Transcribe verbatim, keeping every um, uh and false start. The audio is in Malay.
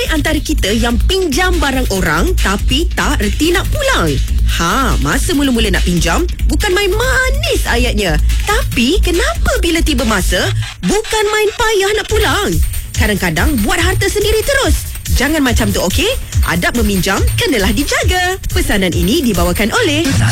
antara kita yang pinjam barang orang tapi tak reti nak pulang? Ha, masa mula-mula nak pinjam, bukan main manis ayatnya. Tapi kenapa bila tiba masa, bukan main payah nak pulang? Kadang-kadang buat harta sendiri terus. Jangan macam tu, okey? Adab meminjam kenalah dijaga. Pesanan ini dibawakan oleh